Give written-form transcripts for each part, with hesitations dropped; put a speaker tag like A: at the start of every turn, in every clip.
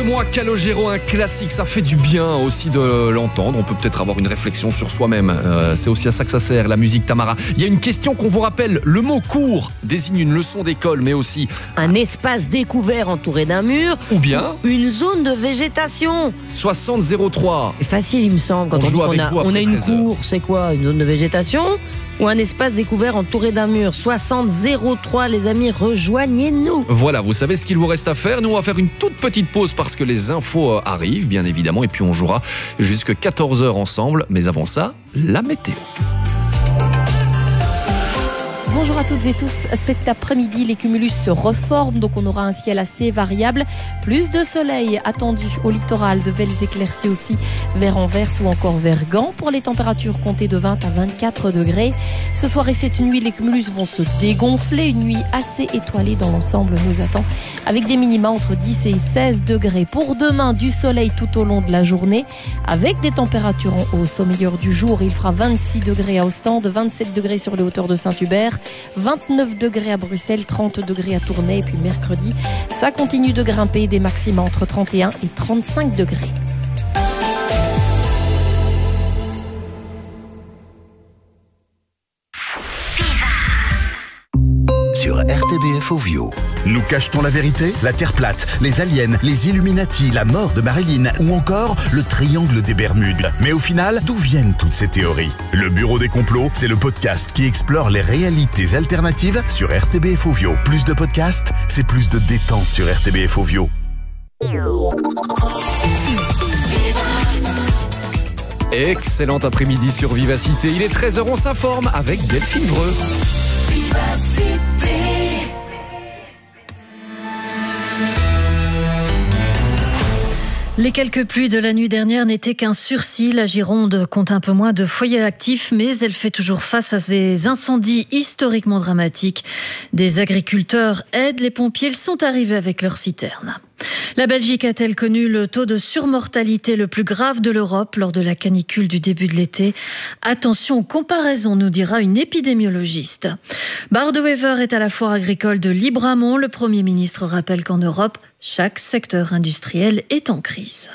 A: moi, Calogero, un classique, ça fait du bien aussi de l'entendre. On peut peut-être avoir une réflexion sur soi-même. C'est aussi à ça que ça sert, la musique, Tamara. Il y a une question qu'on vous rappelle. Le mot cours désigne une leçon d'école, mais aussi
B: un espace découvert entouré d'un mur.
A: Ou bien
B: une zone de végétation.
A: 60-03.
B: C'est facile, il me semble, quand on dit qu'on a une cour. C'est quoi, une zone de végétation ou un espace découvert entouré d'un mur? 60-03, les amis, rejoignez-nous.
A: Voilà, vous savez ce qu'il vous reste à faire. Nous, on va faire une toute petite pause parce que les infos arrivent, bien évidemment, et puis on jouera jusqu'à 14h ensemble. Mais avant ça, la météo.
C: Bonjour à toutes et tous. Cet après-midi, les cumulus se reforment, donc on aura un ciel assez variable. Plus de soleil attendu au littoral, de belles éclaircies aussi vers Anvers ou encore vers Gand. Pour les températures comptées de 20 à 24 degrés. Ce soir et cette nuit, les cumulus vont se dégonfler. Une nuit assez étoilée dans l'ensemble nous attend, avec des minima entre 10 et 16 degrés. Pour demain, du soleil tout au long de la journée, avec des températures en hausse. Au milieu du jour, il fera 26 degrés à Ostende, 27 degrés sur les hauteurs de Saint-Hubert, 29 degrés à Bruxelles, 30 degrés à Tournai. Et puis mercredi, ça continue de grimper, des maxima entre 31 et 35 degrés.
D: Sur RTBF Ovio. Nous cachetons la vérité, la Terre plate, les aliens, les Illuminati, la mort de Marilyn ou encore le triangle des Bermudes. Mais au final, d'où viennent toutes ces théories? Le Bureau des complots, c'est le podcast qui explore les réalités alternatives sur RTBF Ovio. Plus de podcasts, c'est plus de détente sur RTBF Ovio.
A: Excellent après-midi sur Vivacité. Il est 13h, on s'informe avec Delphine Vreux.
E: Les quelques pluies de la nuit dernière n'étaient qu'un sursis. La Gironde compte un peu moins de foyers actifs, mais elle fait toujours face à des incendies historiquement dramatiques. Des agriculteurs aident les pompiers. Ils sont arrivés avec leurs citernes. La Belgique a-t-elle connu le taux de surmortalité le plus grave de l'Europe lors de la canicule du début de l'été? Attention aux comparaisons, nous dira une épidémiologiste. Bart De Wever est à la foire agricole de Libramont. Le Premier ministre rappelle qu'en Europe, chaque secteur industriel est en crise.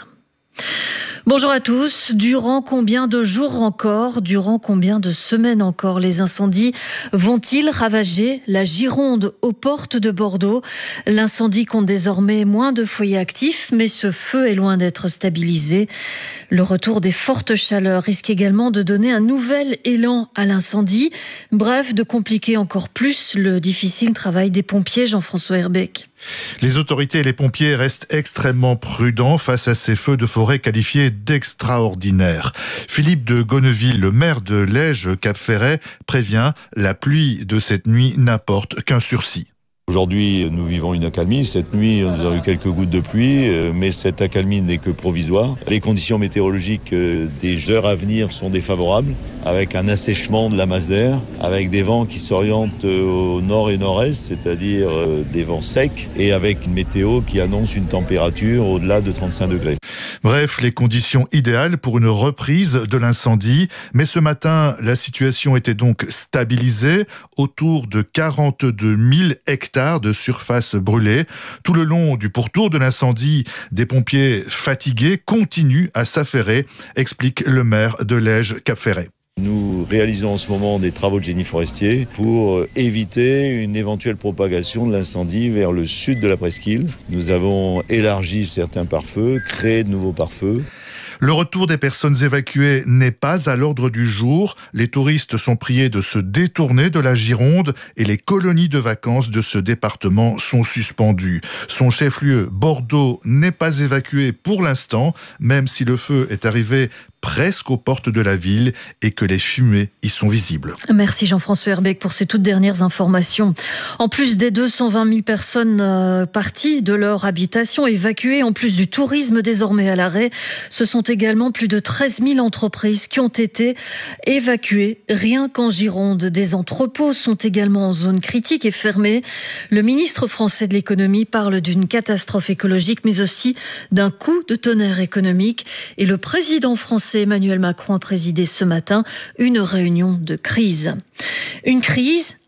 E: Bonjour à tous. Durant combien de jours encore, durant combien de semaines encore, les incendies vont-ils ravager la Gironde aux portes de Bordeaux? L'incendie compte désormais moins de foyers actifs, mais ce feu est loin d'être stabilisé. Le retour des fortes chaleurs risque également de donner un nouvel élan à l'incendie. Bref, de compliquer encore plus le difficile travail des pompiers. Jean-François Herbeck.
F: Les autorités et les pompiers restent extrêmement prudents face à ces feux de forêt qualifiés d'extraordinaires. Philippe de Gonneville, le maire de Lège-Cap-Ferret, prévient « La pluie de cette nuit n'apporte qu'un sursis ».
G: Aujourd'hui, nous vivons une accalmie. Cette nuit, nous avons eu quelques gouttes de pluie, mais cette accalmie n'est que provisoire. Les conditions météorologiques des heures à venir sont défavorables, avec un assèchement de la masse d'air, avec des vents qui s'orientent au nord et nord-est, c'est-à-dire des vents secs, et avec une météo qui annonce une température au-delà de 35 degrés.
F: Bref, les conditions idéales pour une reprise de l'incendie. Mais ce matin, la situation était donc stabilisée, autour de 42 000 hectares de surface brûlée. Tout le long du pourtour de l'incendie, des pompiers fatigués continuent à s'affairer, explique le maire de Lège-Cap-Ferret.
G: Nous réalisons en ce moment des travaux de génie forestier pour éviter une éventuelle propagation de l'incendie vers le sud de la presqu'île. Nous avons élargi certains pare-feux, créé de nouveaux pare-feux.
F: Le retour des personnes évacuées n'est pas à l'ordre du jour. Les touristes sont priés de se détourner de la Gironde et les colonies de vacances de ce département sont suspendues. Son chef-lieu, Bordeaux, n'est pas évacué pour l'instant, même si le feu est arrivé presque aux portes de la ville et que les fumées y sont visibles.
E: Merci Jean-François Herbeck pour ces toutes dernières informations. En plus des 220 000 personnes parties de leur habitation, évacuées, en plus du tourisme désormais à l'arrêt, ce sont également plus de 13 000 entreprises qui ont été évacuées. Rien qu'en Gironde, des entrepôts sont également en zone critique et fermés. Le ministre français de l'économie parle d'une catastrophe écologique, mais aussi d'un coup de tonnerre économique. Et le président français Emmanuel Macron a présidé ce matin une réunion de crise. Une crise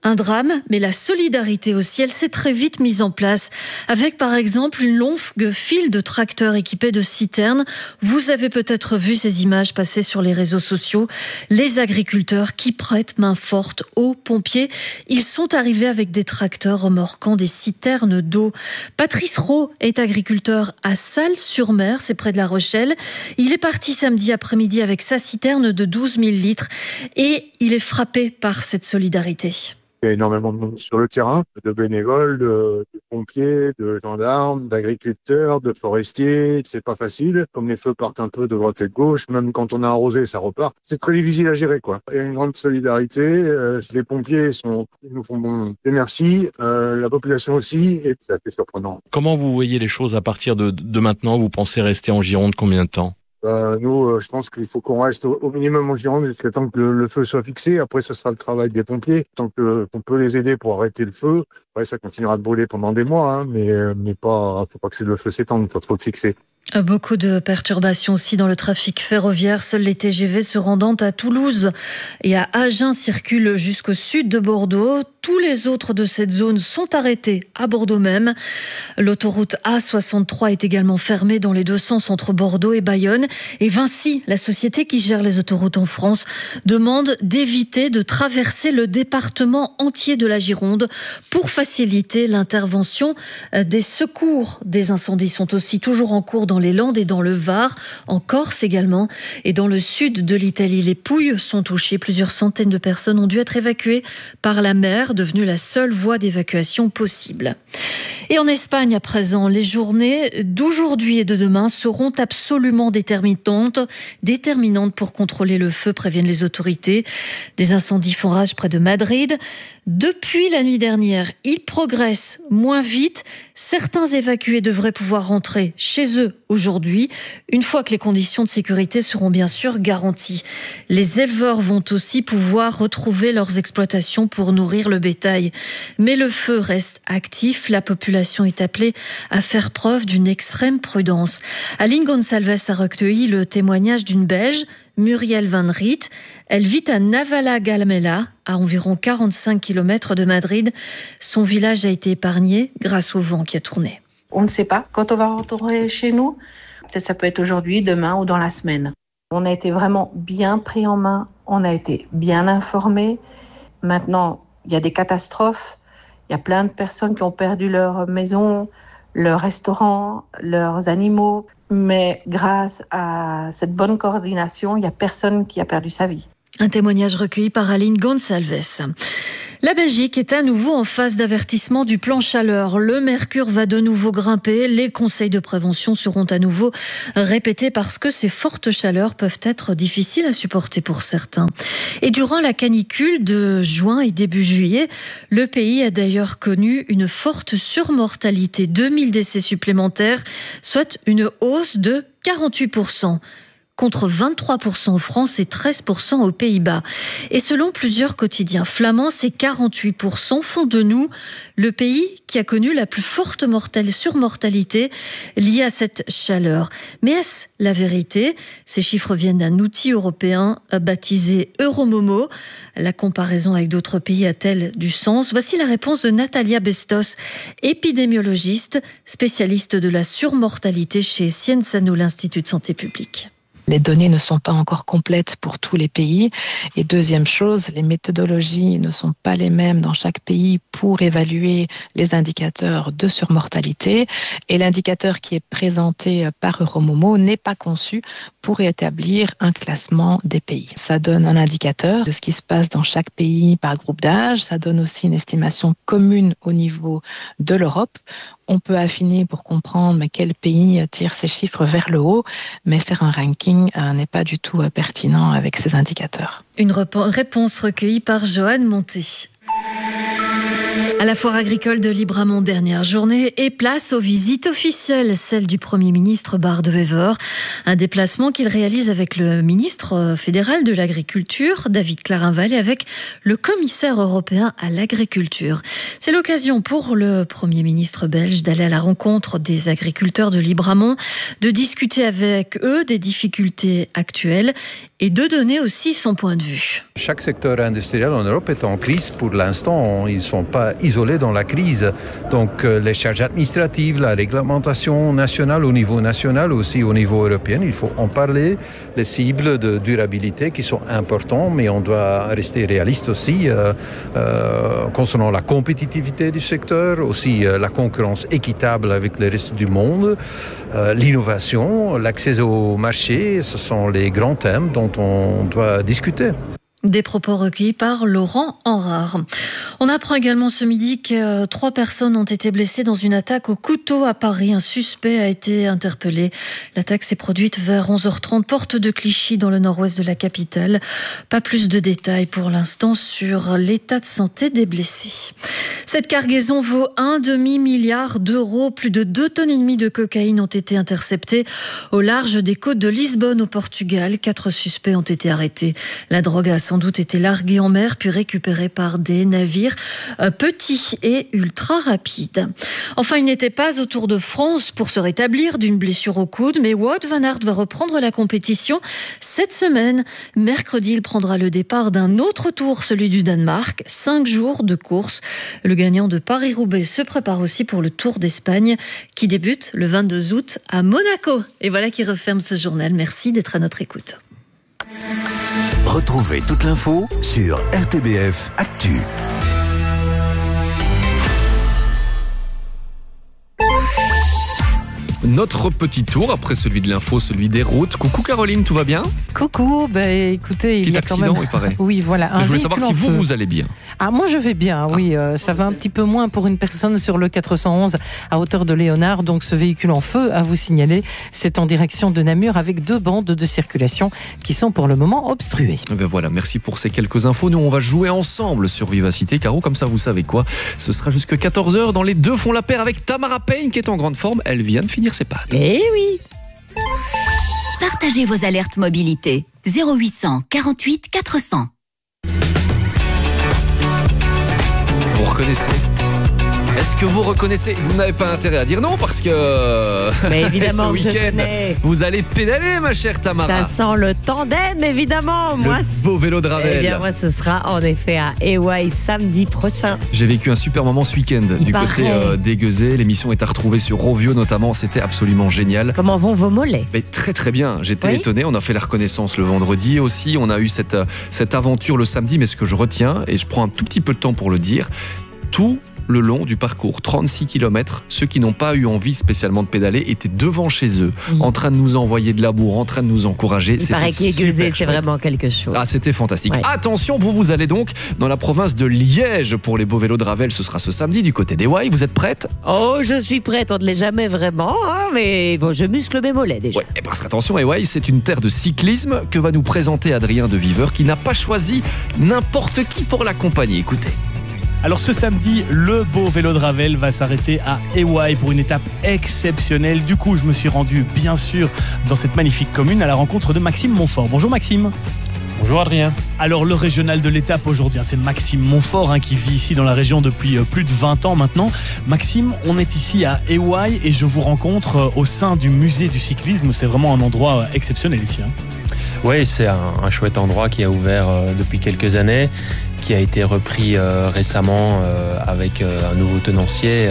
E: Un drame, mais la solidarité aussi, elle s'est très vite mise en place avec par exemple une longue file de tracteurs équipés de citernes. Vous avez peut-être vu ces images passer sur les réseaux sociaux. Les agriculteurs qui prêtent main forte aux pompiers. Ils sont arrivés avec des tracteurs remorquant des citernes d'eau. Patrice Rowe est agriculteur à Salles-sur-Mer, c'est près de La Rochelle. Il est parti samedi après-midi avec sa citerne de 12 000 litres et il est frappé par cette solidarité.
H: Il y a énormément de monde sur le terrain, de bénévoles, de pompiers, de gendarmes, d'agriculteurs, de forestiers. C'est pas facile. Comme les feux partent un peu de droite et de gauche, même quand on a arrosé, ça repart. C'est très difficile à gérer, quoi. Il y a une grande solidarité. Les pompiers ils nous font des merci. La population aussi. Et c'est assez surprenant.
I: Comment vous voyez les choses à partir de maintenant? Vous pensez rester en Gironde combien de temps?
H: Nous, je pense qu'il faut qu'on reste au minimum en Gironde jusqu'à temps que le feu soit fixé. Après, ce sera le travail des pompiers. Tant qu'on peut les aider pour arrêter le feu, après, ça continuera de brûler pendant des mois, hein, mais pas, faut pas que le feu s'étende, faut trop le fixer.
E: Beaucoup de perturbations aussi dans le trafic ferroviaire. Seuls les TGV se rendant à Toulouse et à Agen circulent jusqu'au sud de Bordeaux. Tous les autres de cette zone sont arrêtés à Bordeaux même. L'autoroute A63 est également fermée dans les deux sens entre Bordeaux et Bayonne. Et Vinci, la société qui gère les autoroutes en France, demande d'éviter de traverser le département entier de la Gironde pour faciliter l'intervention des secours. Des incendies sont aussi toujours en cours dans les Landes et dans le Var, en Corse également. Et dans le sud de l'Italie, les Pouilles sont touchées. Plusieurs centaines de personnes ont dû être évacuées par la mer, devenue la seule voie d'évacuation possible. Et en Espagne, à présent, les journées d'aujourd'hui et de demain seront absolument déterminantes pour contrôler le feu, préviennent les autorités. Des incendies font rage près de Madrid. Depuis la nuit dernière, ils progressent moins vite. Certains évacués devraient pouvoir rentrer chez eux aujourd'hui, une fois que les conditions de sécurité seront bien sûr garanties. Les éleveurs vont aussi pouvoir retrouver leurs exploitations pour nourrir le bétail. Mais le feu reste actif. La population est appelée à faire preuve d'une extrême prudence. Aline Gonçalves a recueilli le témoignage d'une Belge, Muriel Van Riet. Elle vit à Navala-Galmela, à environ 45 km de Madrid. Son village a été épargné grâce au vent qui a tourné.
J: On ne sait pas quand on va retourner chez nous. Peut-être ça peut être aujourd'hui, demain ou dans la semaine. On a été vraiment bien pris en main. On a été bien informés. Maintenant, il y a des catastrophes. Il y a plein de personnes qui ont perdu leur maison, leur restaurant, leurs animaux. Mais grâce à cette bonne coordination, il n'y a personne qui a perdu sa vie.
E: Un témoignage recueilli par Aline Gonçalves. La Belgique est à nouveau en phase d'avertissement du plan chaleur. Le mercure va de nouveau grimper. Les conseils de prévention seront à nouveau répétés parce que ces fortes chaleurs peuvent être difficiles à supporter pour certains. Et durant la canicule de juin et début juillet, le pays a d'ailleurs connu une forte surmortalité. 2000 décès supplémentaires, soit une hausse de 48%. Contre 23% en France et 13% aux Pays-Bas. Et selon plusieurs quotidiens flamands, ces 48% font de nous le pays qui a connu la plus forte surmortalité liée à cette chaleur. Mais est-ce la vérité? Ces chiffres viennent d'un outil européen baptisé Euromomo. La comparaison avec d'autres pays a-t-elle du sens? Voici la réponse de Natalia Bestos, épidémiologiste, spécialiste de la surmortalité chez Scienza-No, l'Institut de santé publique.
K: Les données ne sont pas encore complètes pour tous les pays. Et deuxième chose, les méthodologies ne sont pas les mêmes dans chaque pays pour évaluer les indicateurs de surmortalité. Et l'indicateur qui est présenté par Euromomo n'est pas conçu pour établir un classement des pays. Ça donne un indicateur de ce qui se passe dans chaque pays par groupe d'âge. Ça donne aussi une estimation commune au niveau de l'Europe. On peut affiner pour comprendre quel pays tire ces chiffres vers le haut, mais faire un ranking n'est pas du tout pertinent avec ces indicateurs.
E: Une réponse recueillie par Joanne Monté. À la foire agricole de Libramont, dernière journée, et place aux visites officielles, celle du Premier ministre Bart De Wever. Un déplacement qu'il réalise avec le ministre fédéral de l'Agriculture, David Clarinval, et avec le commissaire européen à l'agriculture. C'est l'occasion pour le Premier ministre belge d'aller à la rencontre des agriculteurs de Libramont, de discuter avec eux des difficultés actuelles et de donner aussi son point de vue.
L: Chaque secteur industriel en Europe est en crise pour l'instant. Ils ne sont pas isolés dans la crise. Donc les charges administratives, la réglementation nationale au niveau national, aussi au niveau européen, il faut en parler. Les cibles de durabilité qui sont importantes, mais on doit rester réaliste aussi concernant la compétitivité du secteur, aussi la concurrence équitable avec le reste du monde, l'innovation, l'accès au marché, ce sont les grands thèmes dont on doit discuter.
E: Des propos recueillis par Laurent Henrard. On apprend également ce midi que 3 personnes ont été blessées dans une attaque au couteau à Paris. Un suspect a été interpellé. L'attaque s'est produite vers 11h30, porte de Clichy, dans le nord-ouest de la capitale. Pas plus de détails pour l'instant sur l'état de santé des blessés. Cette cargaison vaut 1,5 milliard d'euros. Plus de 2,5 tonnes de cocaïne ont été interceptées au large des côtes de Lisbonne au Portugal. 4 suspects ont été arrêtés. La drogue a sans doute été larguée en mer puis récupérée par des navires petits et ultra rapides. Enfin, il n'était pas au Tour de France pour se rétablir d'une blessure au coude, mais Wout van Aert va reprendre la compétition cette semaine. Mercredi, il prendra le départ d'un autre tour, celui du Danemark. 5 jours de course. Le gagnant de Paris-Roubaix se prépare aussi pour le Tour d'Espagne qui débute le 22 août à Monaco. Et voilà qui referme ce journal. Merci d'être à notre écoute.
M: Retrouvez toute l'info sur RTBF Actu.
A: Notre petit tour, après celui de l'info, celui des routes. Coucou Caroline, tout va bien ?
N: Coucou, écoutez,
A: petit
N: il y a
A: accident,
N: quand même...
A: il paraît.
N: Oui, voilà.
A: Je voulais savoir si vous allez bien.
N: Ah, moi je vais bien, oui. Ça va un petit peu moins pour une personne sur le 411 à hauteur de Léonard. Donc ce véhicule en feu, à vous signaler, c'est en direction de Namur avec 2 bandes de circulation qui sont pour le moment obstruées.
A: Et ben voilà, merci pour ces quelques infos. Nous, on va jouer ensemble sur Vivacité. Caro, comme ça, vous savez quoi ? Ce sera jusque 14h. Dans les 2 font la paire avec Tamara Payne qui est en grande forme. Elle vient de finir ses pâtes.
N: Eh oui.
O: Partagez vos alertes mobilité. 0800 48 400.
A: Vous reconnaissez ? Est-ce que vous reconnaissez ? Vous n'avez pas intérêt à dire non parce que
B: mais évidemment,
A: ce week-end, vous allez pédaler, ma chère Tamara.
B: Ça sent le tandem, évidemment.
A: Le beau vélo de Ravel.
B: Eh bien, moi, ce sera en effet à EY samedi prochain.
A: J'ai vécu un super moment ce week-end du côté d'Aiguezé. L'émission est à retrouver sur Rovio notamment. C'était absolument génial.
B: Comment vont vos mollets ?
A: Mais très très bien. J'étais étonné. On a fait la reconnaissance le vendredi aussi. On a eu cette aventure le samedi. Mais ce que je retiens, et je prends un tout petit peu de temps pour le dire, tout le long du parcours, 36 km, ceux qui n'ont pas eu envie spécialement de pédaler étaient devant chez eux, en train de nous envoyer de l'amour, en train de nous encourager.
B: Il paraît qu'Aiguezé, c'est vraiment quelque chose.
A: Ah, c'était fantastique. Ouais. Attention, vous allez donc dans la province de Liège pour les beaux vélos de Ravel. Ce sera ce samedi du côté d'Ewaï. Vous êtes prête ?
B: Oh, je suis prête. On ne l'est jamais vraiment, mais bon, je muscle mes mollets déjà.
A: Ouais, et parce qu'attention, Ewaï, c'est une terre de cyclisme que va nous présenter Adrien de Viveur, qui n'a pas choisi n'importe qui pour l'accompagner. Écoutez.
P: Alors ce samedi, le beau vélo de Ravel va s'arrêter à Ewaï pour une étape exceptionnelle. Du coup, je me suis rendu, bien sûr, dans cette magnifique commune à la rencontre de Maxime Montfort. Bonjour Maxime.
Q: Bonjour Adrien.
P: Alors le régional de l'étape aujourd'hui, c'est Maxime Montfort qui vit ici dans la région depuis plus de 20 ans maintenant. Maxime, on est ici à Ewaï et je vous rencontre au sein du musée du cyclisme. C'est vraiment un endroit exceptionnel ici.
Q: Oui, c'est un chouette endroit qui a ouvert depuis quelques années, qui a été repris récemment avec un nouveau tenancier,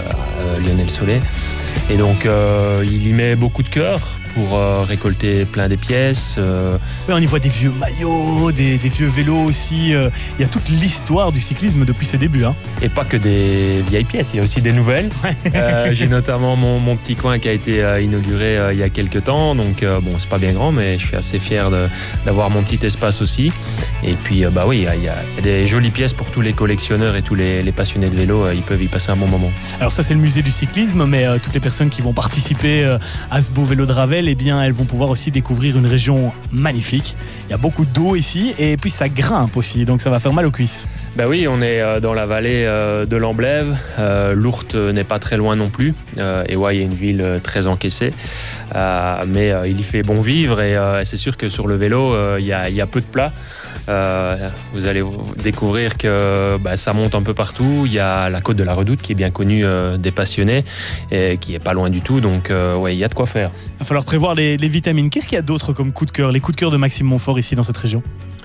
Q: Lionel Solé. Et donc il y met beaucoup de cœur pour récolter plein des pièces.
P: Oui, on y voit des vieux maillots, des vieux vélos aussi. Il y a toute l'histoire du cyclisme depuis ses débuts.
Q: Et pas que des vieilles pièces, il y a aussi des nouvelles. J'ai notamment mon petit coin qui a été inauguré il y a quelques temps. Donc bon, c'est pas bien grand, mais je suis assez fier d'avoir mon petit espace aussi. Et puis oui, il y a des jolies pièces pour tous les collectionneurs et tous les passionnés de vélo. Ils peuvent y passer un bon moment.
P: Alors ça, c'est le musée du cyclisme, mais toutes les personnes qui vont participer à ce beau vélo de Ravel, Ravel, eh bien, elles vont pouvoir aussi découvrir une région magnifique. Il y a beaucoup d'eau ici et puis ça grimpe aussi, donc ça va faire mal aux cuisses.
Q: Bah oui, on est dans la vallée de l'Amblève. L'Ourthe n'est pas très loin non plus. Éouaille est une ville très encaissée, mais il y fait bon vivre et c'est sûr que sur le vélo, il y a peu de plats. Vous allez découvrir que ça monte un peu partout. Il y a la côte de la Redoute qui est bien connue des passionnés et qui est pas loin du tout. Donc il y a de quoi faire.
P: Il va falloir prévoir les vitamines. Qu'est-ce qu'il y a d'autre comme coup de cœur, les coups de cœur de Maxime Montfort ici dans cette région?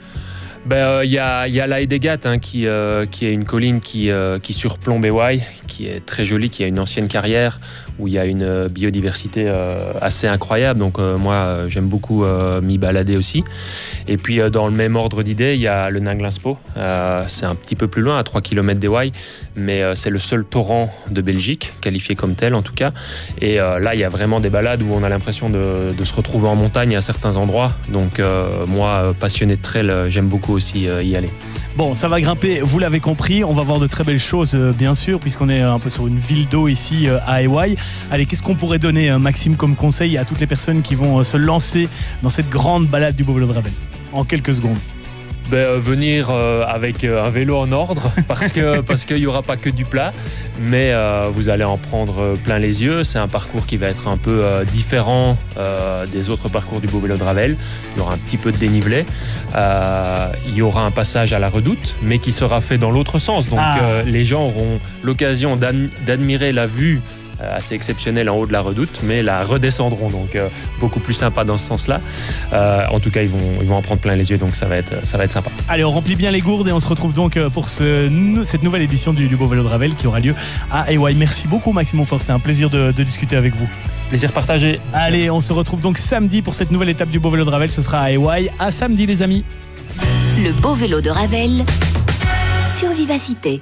Q: Il y a la Hedegat qui est une colline qui surplombe Éouaille, qui est très jolie, qui a une ancienne carrière où il y a une biodiversité assez incroyable. Donc moi j'aime beaucoup m'y balader aussi. Et puis dans le même ordre d'idée, il y a le Nanglinspå. C'est un petit peu plus loin, à 3 km d'Éouaille, mais c'est le seul torrent de Belgique, qualifié comme tel en tout cas. Et là il y a vraiment des balades où on a l'impression de se retrouver en montagne à certains endroits. Donc moi, passionné de trail, j'aime beaucoup aussi y aller.
P: Bon, ça va grimper, vous l'avez compris, on va voir de très belles choses bien sûr, puisqu'on est un peu sur une ville d'eau ici à Éouaille. Allez, qu'est-ce qu'on pourrait donner, Maxime, comme conseil à toutes les personnes qui vont se lancer dans cette grande balade du Beau-Vélo de Ravel en quelques secondes?
Q: Venir avec un vélo en ordre parce qu'il n'y aura pas que du plat, mais vous allez en prendre plein les yeux. C'est un parcours qui va être un peu différent des autres parcours du Beau-Vélo de Ravel. Il y aura un petit peu de dénivelé, il y aura un passage à la Redoute, mais qui sera fait dans l'autre sens, donc les gens auront l'occasion d'admirer la vue assez exceptionnelle en haut de la Redoute, mais la redescendront, donc beaucoup plus sympa dans ce sens-là. En tout cas, ils vont en prendre plein les yeux, donc ça va être sympa.
P: Allez, on remplit bien les gourdes et on se retrouve donc pour cette nouvelle édition du Beau-Vélo de Ravel qui aura lieu à Éouaille. Merci beaucoup Maxime Montfort, c'était un plaisir de discuter avec vous.
Q: Plaisir partagé.
P: Allez, on se retrouve donc samedi pour cette nouvelle étape du Beau-Vélo de Ravel, ce sera à Éouaille. À samedi les amis.
O: Le Beau-Vélo de Ravel sur Vivacité.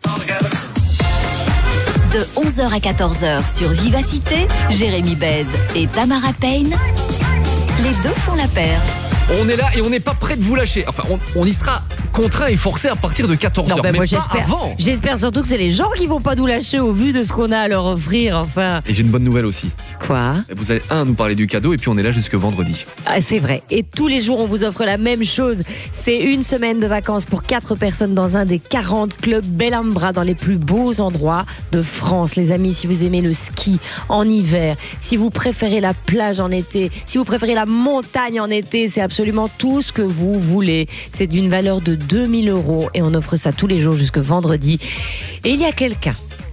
O: De 11h à 14h sur Vivacité, Jérémy Bèze et Tamara Payne, les deux font la paire.
A: On est là et on n'est pas prêt de vous lâcher. Enfin, on y sera contraint et forcé à partir de 14h.
B: Non,
A: mais
B: moi,
A: pas avant.
B: J'espère surtout que c'est les gens qui vont pas nous lâcher au vu de ce qu'on a à leur offrir. Enfin.
A: Et j'ai une bonne nouvelle aussi.
B: Quoi?
A: Vous allez nous parler du cadeau et puis on est là jusque vendredi.
B: Ah, c'est vrai. Et tous les jours on vous offre la même chose. C'est une semaine de vacances pour 4 personnes dans un des 40 clubs Bellambra dans les plus beaux endroits de France. Les amis, si vous aimez le ski en hiver, si vous préférez la plage en été, si vous préférez la montagne en été, c'est absolument tout ce que vous voulez. C'est d'une valeur de 2000 € et on offre ça tous les jours jusque vendredi. Et il y a quelqu'un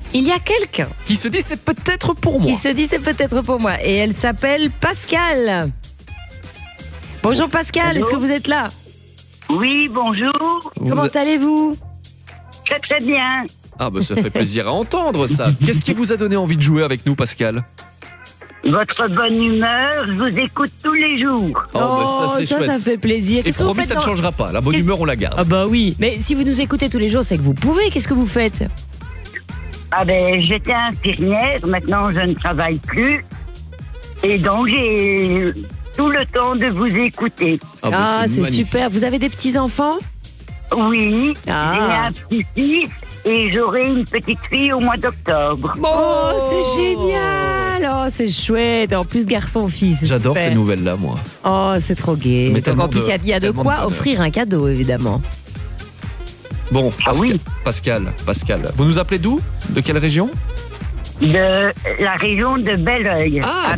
A: qui se dit c'est peut-être pour moi.
B: Et elle s'appelle Pascal. Bonjour Pascal, est-ce que vous êtes là?
R: Oui, bonjour.
B: Comment allez-vous?
R: Très très bien.
A: Ah ça fait plaisir à entendre ça. Qu'est-ce qui vous a donné envie de jouer avec nous Pascal?
R: Votre bonne humeur, je vous écoute tous les jours.
A: Ça c'est chouette.
B: Ça fait plaisir.
A: Et promis, ça ne changera pas. La bonne humeur, on la garde.
B: Ah bah oui, mais si vous nous écoutez tous les jours, c'est que vous pouvez. Qu'est-ce que vous faites?
R: J'étais infirmière, maintenant je ne travaille plus. Et donc j'ai tout le temps de vous écouter.
B: C'est super. Vous avez des petits-enfants?
R: Oui, j'ai un petit-fils et j'aurai une petite fille au mois d'octobre.
B: Oh, c'est génial! Oh, c'est chouette. En plus, garçon-fille.
A: J'adore ces nouvelles-là, moi.
B: Oh, c'est trop gai. Donc, en plus, il y a de quoi offrir un cadeau, évidemment.
A: Bon, Pascal, vous nous appelez d'où? De quelle région?
R: De la région de Belleuil.
A: Ah,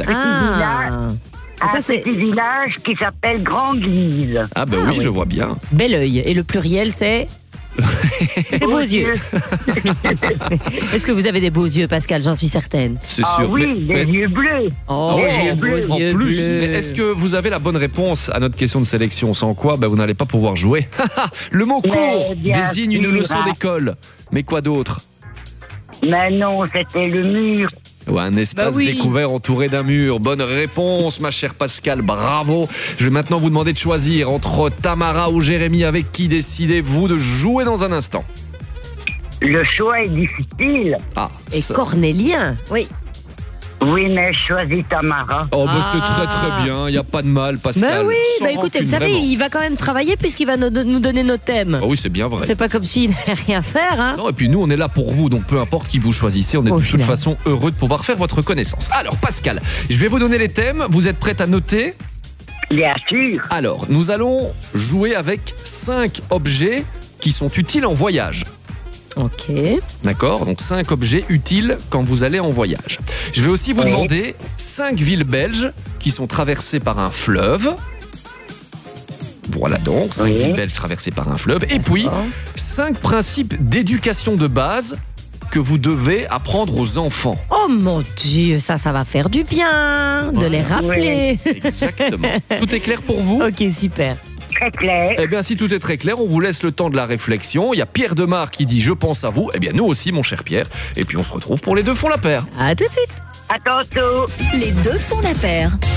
R: un petit village qui s'appelle Grande-Lise.
A: Oui, je vois bien.
B: Belleuil. Et le pluriel, c'est? Des beaux yeux. Est-ce que vous avez des beaux yeux, Pascal? J'en suis certaine.
A: C'est sûr.
R: Oui, des yeux bleus.
B: Oh,
R: des
B: beaux yeux
A: en plus.
B: bleus.
A: Mais est-ce que vous avez la bonne réponse à notre question de sélection? Sans quoi, vous n'allez pas pouvoir jouer. Le mot court désigne une leçon d'école. Mais quoi d'autre?
R: Mais non, c'était le mur.
A: Un espace découvert entouré d'un mur. Bonne réponse, ma chère Pascal, bravo. Je vais maintenant vous demander de choisir entre Tamara ou Jérémy. Avec qui décidez-vous de jouer dans un instant?
R: Le choix est difficile.
B: Et cornélien, oui.
R: Oui, mais je choisis Tamara.
A: Oh, bah c'est très très bien, il n'y a pas de mal, Pascal.
B: Mais oui,
A: Sans
B: écoutez,
A: rancune,
B: vous savez,
A: vraiment.
B: il va quand même travailler puisqu'il va nous donner nos thèmes.
A: Ah oui, c'est bien vrai.
B: C'est pas comme s'il n'allait rien faire, hein.
A: Non, et puis nous, on est là pour vous, donc peu importe qui vous choisissez, on est
B: Au
A: de toute
B: final.
A: façon heureux de pouvoir faire votre connaissance. Alors, Pascal, je vais vous donner les thèmes, vous êtes prête à noter ?
R: Bien sûr.
A: Alors, nous allons jouer avec 5 objets qui sont utiles en voyage.
B: Ok.
A: D'accord ? Donc 5 objets utiles quand vous allez en voyage. Je vais aussi vous demander 5 villes belges qui sont traversées par un fleuve. Voilà donc, 5 villes belges traversées par un fleuve. Et puis, 5 principes d'éducation de base que vous devez apprendre aux enfants.
B: Oh mon Dieu, ça va faire du bien de les rappeler.
A: Exactement. Tout est clair pour vous ?
B: Ok, super.
R: Très clair.
A: Eh bien, si tout est très clair, on vous laisse le temps de la réflexion. Il y a Pierre Demar qui dit « Je pense à vous ». Eh bien, nous aussi, mon cher Pierre. Et puis, on se retrouve pour Les Deux font la paire.
B: À tout de suite.
R: À tantôt.
O: Les deux font la paire.